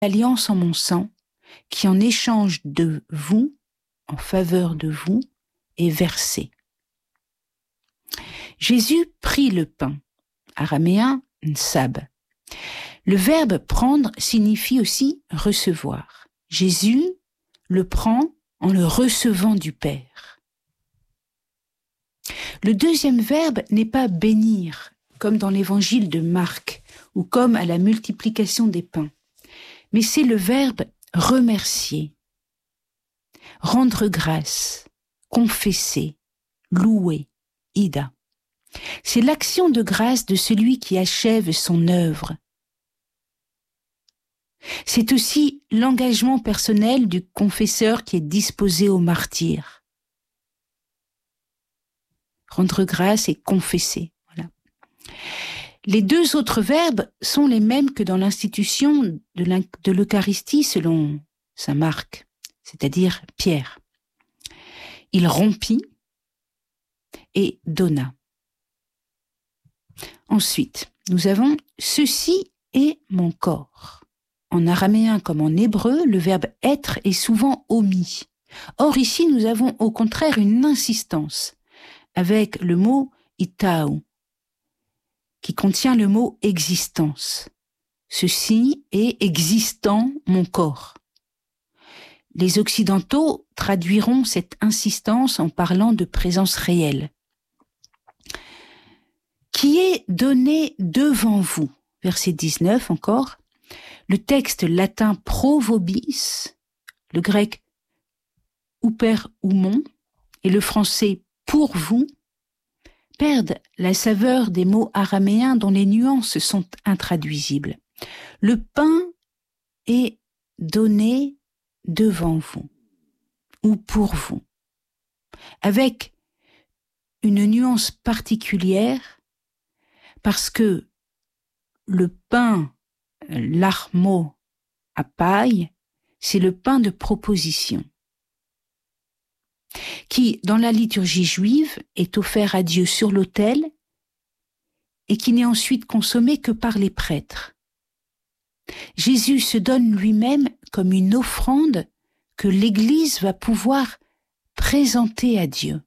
alliance en mon sang, qui en échange de vous, en faveur de vous, est versée. Jésus prit le pain, araméen nsab. Le verbe prendre signifie aussi recevoir. Jésus le prend en le recevant du Père. Le deuxième verbe n'est pas bénir, comme dans l'évangile de Marc, ou comme à la multiplication des pains, mais c'est le verbe remercier, rendre grâce, confesser, louer, ida. C'est l'action de grâce de celui qui achève son œuvre. C'est aussi l'engagement personnel du confesseur qui est disposé au martyre. Rendre grâce et confesser. Voilà. Les deux autres verbes sont les mêmes que dans l'institution de l'Eucharistie selon saint Marc, c'est-à-dire Pierre. Il rompit et donna. Ensuite, nous avons « ceci est mon corps ». En araméen comme en hébreu, le verbe « être » est souvent omis. Or ici, nous avons au contraire une insistance avec le mot « itau » qui contient le mot « existence ». Ceci est existant mon corps. Les Occidentaux traduiront cette insistance en parlant de présence réelle. Qui est donné devant vous. Verset 19 encore. Le texte latin pro vobis, le grec huper oumon et le français pour vous perdent la saveur des mots araméens dont les nuances sont intraduisibles. Le pain est donné devant vous ou pour vous, avec une nuance particulière parce que le pain, l'armo à paille, c'est le pain de proposition qui, dans la liturgie juive, est offert à Dieu sur l'autel et qui n'est ensuite consommé que par les prêtres. Jésus se donne lui-même comme une offrande que l'Église va pouvoir présenter à Dieu.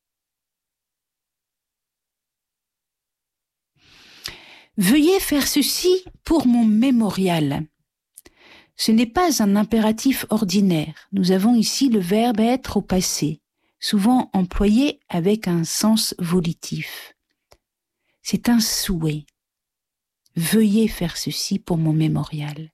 Veuillez faire ceci pour mon mémorial. Ce n'est pas un impératif ordinaire. Nous avons ici le verbe être au passé, souvent employé avec un sens volitif. C'est un souhait. Veuillez faire ceci pour mon mémorial.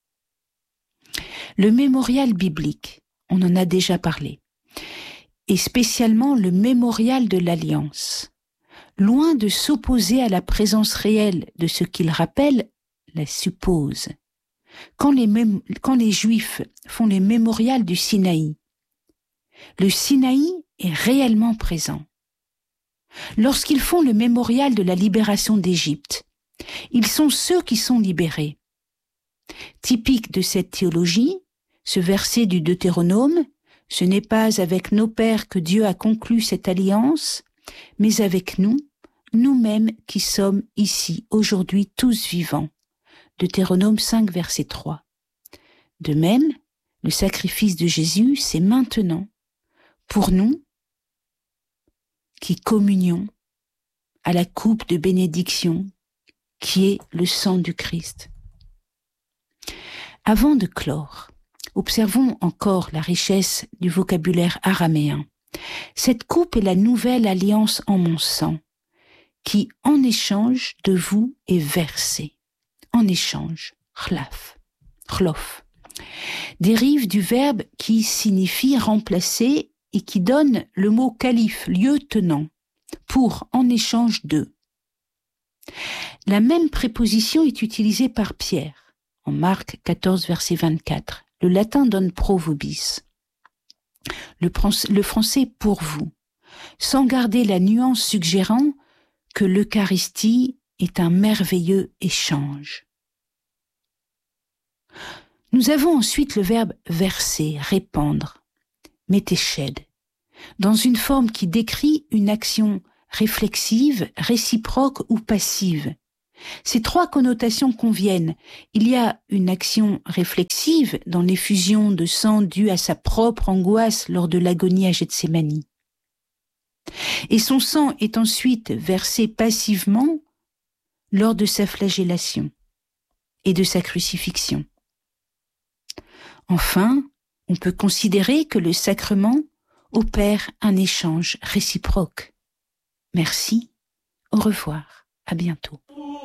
Le mémorial biblique, on en a déjà parlé, et spécialement le mémorial de l'Alliance. Loin de s'opposer à la présence réelle de ce qu'il rappelle, la suppose. Quand les Juifs font les mémorials du Sinaï, le Sinaï est réellement présent. Lorsqu'ils font le mémorial de la libération d'Égypte, ils sont ceux qui sont libérés. Typique de cette théologie, ce verset du Deutéronome, « Ce n'est pas avec nos pères que Dieu a conclu cette alliance, mais avec nous, nous-mêmes qui sommes ici, aujourd'hui, tous vivants. » Deutéronome 5, verset 3. De même, le sacrifice de Jésus, c'est maintenant, pour nous, qui communions à la coupe de bénédiction, qui est le sang du Christ. Avant de clore, observons encore la richesse du vocabulaire araméen. Cette coupe est la nouvelle alliance en mon sang, qui, en échange de vous, est versée. En échange, chlof, dérive du verbe qui signifie remplacer et qui donne le mot calife, lieu tenant, pour en échange de. La même préposition est utilisée par Pierre, en Marc 14, verset 24. Le latin donne pro vobis. Le français pour vous, sans garder la nuance suggérant que l'Eucharistie est un merveilleux échange. Nous avons ensuite le verbe verser, répandre, météched, dans une forme qui décrit une action réflexive, réciproque ou passive, Ces trois connotations conviennent. Il y a une action réflexive dans l'effusion de sang due à sa propre angoisse lors de l'agonie à Gethsémani. Et son sang est ensuite versé passivement lors de sa flagellation et de sa crucifixion. Enfin, on peut considérer que le sacrement opère un échange réciproque. Merci, au revoir, à bientôt.